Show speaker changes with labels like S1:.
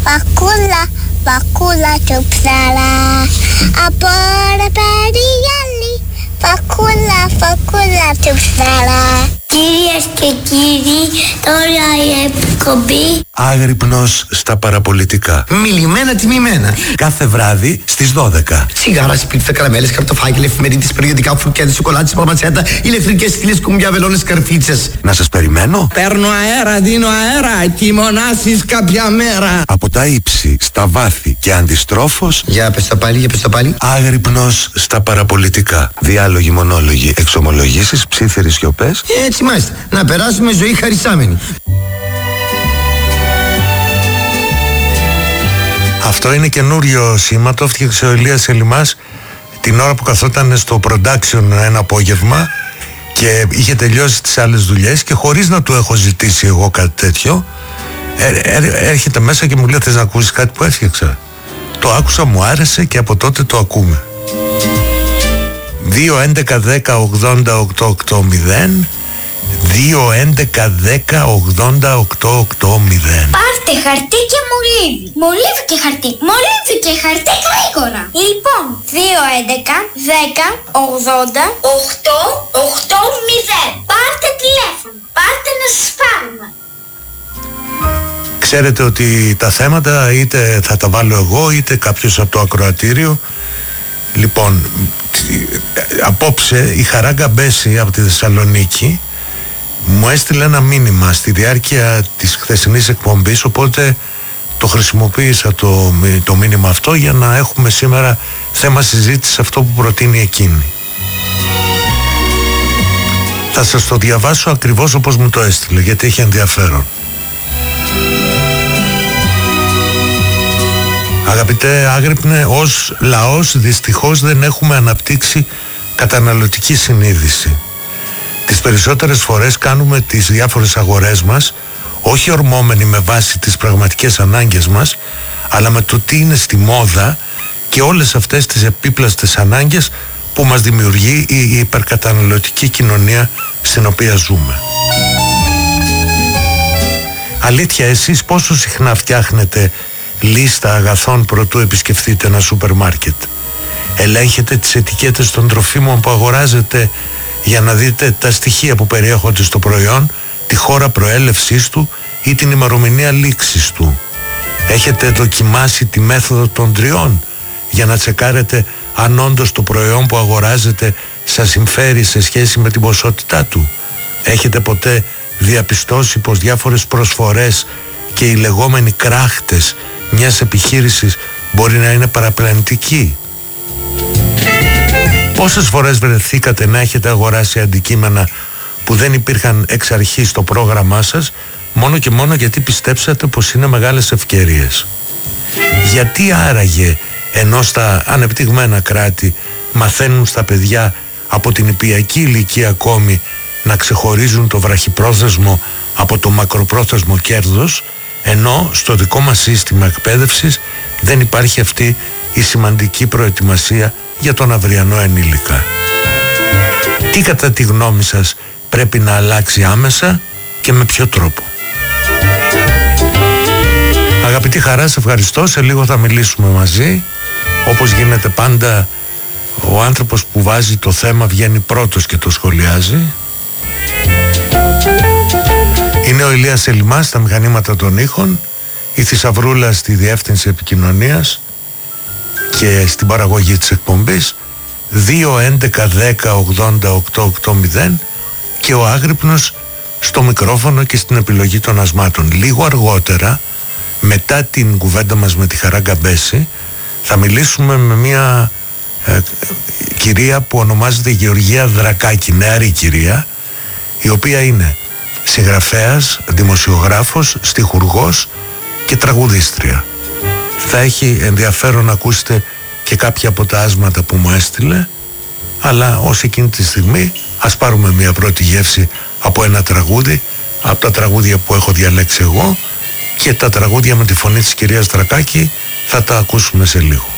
S1: Βακούλα, βακούλα του ψαρά. Από ρε περιγέλη. Βακούλα, βακούλα του ψαρά. Κυρίες και κύριοι, τώρα η εκπομπή
S2: Άγρυπνος στα παραπολιτικά.
S3: Μιλημένα τιμημένα.
S2: Κάθε βράδυ στις 12.
S3: Τσιγάρα, σπίτια, καραμέλες, καρτοφάγγελ, εφημερίδες, περιοδικά, φρουκέδες, σοκολάτες, παλματσέτα, ηλεκτρικές στήλες, κουμπιά, βελόνες, καρφίτσες.
S2: Να σας περιμένω.
S4: Παίρνω αέρα, δίνω αέρα και μονάσεις κάποια μέρα.
S2: Από τα ύψη, στα βάθη και αντιστρόφως.
S3: Για πες το πάλι, για πες το πάλι.
S2: Άγρυπνος στα παραπολιτικά. Διάλογοι, μονόλογοι, εξομολογήσεις, ψίθερες σιωπές.
S3: Έτσι μάλιστα. Να περάσουμε ζωή χαρισάμενη.
S2: Αυτό είναι καινούριο σήμα, το έφτιαξε ο Ηλίας Σελιμάς την ώρα που καθόταν στο production ένα απόγευμα και είχε τελειώσει τις άλλες δουλειές και χωρίς να του έχω ζητήσει εγώ κάτι τέτοιο έρχεται μέσα και μου λέει, θες να ακούσεις κάτι που έφτιαξα? Το άκουσα, μου άρεσε και από τότε το ακούμε. 2-11-10-80-880 2-11-10-80-880.
S1: Πάρτε χαρτί και μολύβι. Μολύβι και χαρτί. Μολύβι και χαρτί γρήγορα. Λοιπόν, 2-11-10-80-880. Πάρτε τηλέφωνο. Πάρτε να σας πάρουμε.
S2: Ξέρετε ότι τα θέματα είτε θα τα βάλω εγώ είτε κάποιος από το ακροατήριο. Λοιπόν, απόψε η Χαράγκα Μπέση από τη Θεσσαλονίκη μου έστειλε ένα μήνυμα στη διάρκεια της χθεσινής εκπομπής, οπότε το χρησιμοποίησα το μήνυμα αυτό για να έχουμε σήμερα θέμα συζήτηση αυτό που προτείνει εκείνη. Θα σας το διαβάσω ακριβώς όπως μου το έστειλε, γιατί έχει ενδιαφέρον. Αγαπητέ Άγρυπνε, ως λαός δυστυχώς δεν έχουμε αναπτύξει καταναλωτική συνείδηση. Τις περισσότερες φορές κάνουμε τις διάφορες αγορές μας όχι ορμόμενοι με βάση τις πραγματικές ανάγκες μας, αλλά με το τι είναι στη μόδα και όλες αυτές τις επίπλαστες ανάγκες που μας δημιουργεί η υπερκαταναλωτική κοινωνία στην οποία ζούμε. Αλήθεια, εσείς πόσο συχνά φτιάχνετε λίστα αγαθών προτού επισκεφθείτε ένα σούπερ μάρκετ? Ελέγχετε τις ετικέτες των τροφίμων που αγοράζετε για να δείτε τα στοιχεία που περιέχονται στο προϊόν, τη χώρα προέλευσής του ή την ημερομηνία λήξης του? Έχετε δοκιμάσει τη μέθοδο των τριών για να τσεκάρετε αν όντως το προϊόν που αγοράζετε σας συμφέρει σε σχέση με την ποσότητά του? Έχετε ποτέ διαπιστώσει πως διάφορες προσφορές και οι λεγόμενοι κράχτες μιας επιχείρησης μπορεί να είναι παραπλανητικοί? Πόσες φορές βρεθήκατε να έχετε αγοράσει αντικείμενα που δεν υπήρχαν εξ αρχής στο πρόγραμμά σας, μόνο και μόνο γιατί πιστέψατε πως είναι μεγάλες ευκαιρίες? Γιατί άραγε, ενώ στα ανεπτυγμένα κράτη μαθαίνουν στα παιδιά από την νηπιακή ηλικία ακόμη να ξεχωρίζουν το βραχυπρόθεσμο από το μακροπρόθεσμο κέρδος, ενώ στο δικό μας σύστημα εκπαίδευσης δεν υπάρχει αυτή η σημαντική προετοιμασία για τον αυριανό ενήλικα? Τι κατά τη γνώμη σας πρέπει να αλλάξει άμεσα και με ποιο τρόπο? Αγαπητή Χαρά, σε ευχαριστώ. Σε λίγο θα μιλήσουμε μαζί. Όπως γίνεται πάντα, ο άνθρωπος που βάζει το θέμα βγαίνει πρώτος και το σχολιάζει. Είναι ο Ηλίας Σελιμάς στα μηχανήματα των ήχων, η Θησαυρούλα στη διεύθυνση επικοινωνίας και στην παραγωγή της εκπομπής. 2-11-10-80-880 και ο Άγρυπνος στο μικρόφωνο και στην επιλογή των ασμάτων. Λίγο αργότερα, μετά την κουβέντα μας με τη Χαράγκα Μπέση, θα μιλήσουμε με μια κυρία που ονομάζεται Γεωργία Δρακάκη, νεαρή κυρία, η οποία είναι συγγραφέας, δημοσιογράφος, στιχουργός και τραγουδίστρια. Θα έχει ενδιαφέρον να ακούσετε και κάποια από τα άσματα που μου έστειλε, αλλά ως εκείνη τη στιγμή ας πάρουμε μια πρώτη γεύση από ένα τραγούδι, από τα τραγούδια που έχω διαλέξει εγώ, και τα τραγούδια με τη φωνή της κυρίας Δρακάκη θα τα ακούσουμε σε λίγο.